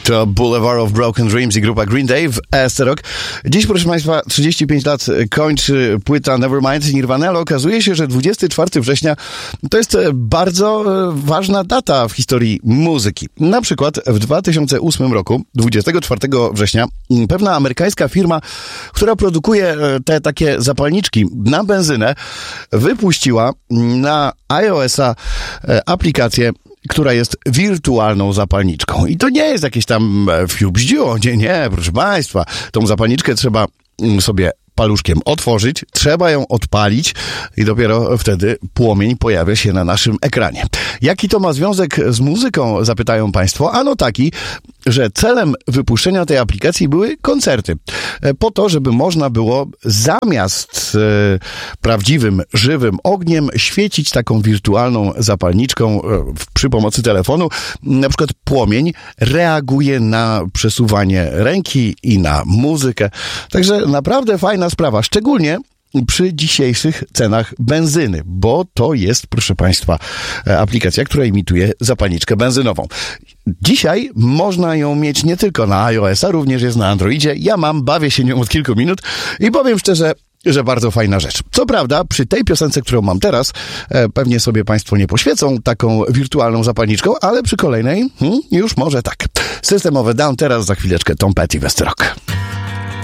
To Boulevard of Broken Dreams i grupa Green Day w Rock. Dziś, proszę Państwa, 35 lat kończy płyta Nevermind Nirvana, ale okazuje się, że 24 września to jest bardzo ważna data w historii muzyki. Na przykład w 2008 roku, 24 września, pewna amerykańska firma, która produkuje te takie zapalniczki na benzynę, wypuściła na iOS-a aplikację, która jest wirtualną zapalniczką. I to nie jest jakieś tam fiubździu, nie, proszę Państwa. Tą zapalniczkę trzeba sobie paluszkiem otworzyć, trzeba ją odpalić i dopiero wtedy płomień pojawia się na naszym ekranie. Jaki to ma związek z muzyką, zapytają Państwo? Ano taki, że celem wypuszczenia tej aplikacji były koncerty. Po to, żeby można było zamiast prawdziwym, żywym ogniem świecić taką wirtualną zapalniczką przy pomocy telefonu. Na przykład płomień reaguje na przesuwanie ręki i na muzykę. Także naprawdę fajna sprawa, szczególnie przy dzisiejszych cenach benzyny, bo to jest, proszę Państwa, aplikacja, która imituje zapalniczkę benzynową. Dzisiaj można ją mieć nie tylko na iOS-a, również jest na Androidzie. Ja bawię się nią od kilku minut i powiem szczerze, że bardzo fajna rzecz. Co prawda, przy tej piosence, którą mam teraz, pewnie sobie Państwo nie poświecą taką wirtualną zapalniczką, ale przy kolejnej już może tak. Systemowy Down teraz, za chwileczkę Tom Petty, Rock.